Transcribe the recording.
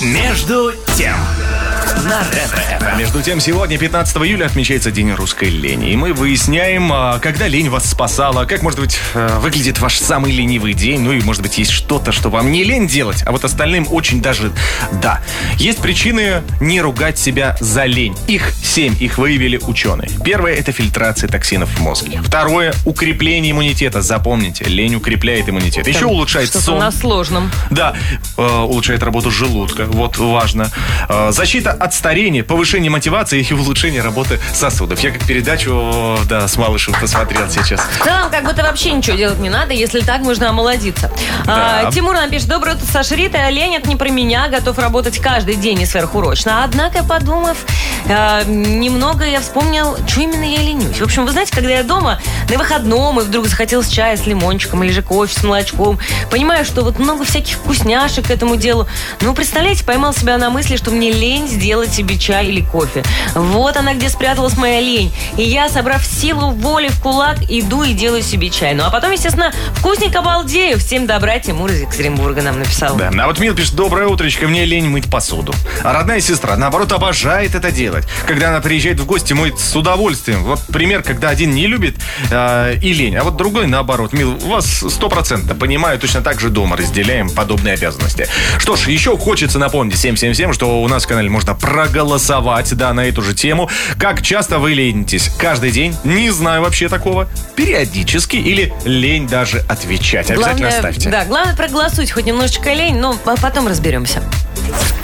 Между тем. На Ретро-ФМ. Между тем, сегодня, 15 июля, отмечается День русской лени. И мы выясняем, когда лень вас спасала, как, может быть, выглядит ваш самый ленивый день. Ну и, может быть, есть что-то, что вам не лень делать, а вот остальным очень даже да. Есть причины не ругать себя за лень. Их 7, их выявили ученые. Первое – это фильтрация токсинов в мозге. Второе – укрепление иммунитета. Запомните, лень укрепляет иммунитет. Еще улучшает что-то сон. на сложном. Да, улучшает работу желудка. Вот, важно. Защита от старения, повышение мотивации и улучшение работы сосудов. Я как передачу, с Малышем посмотрел сейчас. В целом, как будто вообще ничего делать не надо, если так можно омолодиться. Да. Тимур нам пишет: доброе утро, Саша, Рита. Лень — это не про меня, готов работать каждый день и сверхурочно. Однако, подумав немного, я вспомнил, что именно я ленюсь. В общем, вы знаете, когда я дома на выходном и вдруг захотелось чая с лимончиком или же кофе с молочком, понимаю, что вот много всяких вкусняшек к этому делу. Ну, представляете, поймал себя на мысли, что мне лень сделать себе чай или кофе. Вот она, где спряталась моя лень. И я, собрав силу воли в кулак, иду и делаю себе чай. Ну, а потом, естественно, вкусненько балдею. Всем добра, Тимур из Екатеринбурга нам написал. Да, а вот Мил пишет: доброе утречко, мне лень мыть посуду. А родная сестра, наоборот, обожает это делать. Когда она приезжает в гости, моет с удовольствием. Вот пример, когда один не любит и лень, а вот другой наоборот. Мил, вас 100% понимаю, точно так же дома разделяем подобные обязанности. Что ж, еще хочется напомнить 777, что у нас в канале можно проголосовать, на эту же тему. Как часто вы ленитесь? Каждый день? Не знаю вообще такого. Периодически или лень даже отвечать? Обязательно Главное, ставьте. Да, главное проголосуйте, хоть немножечко лень, но потом разберемся.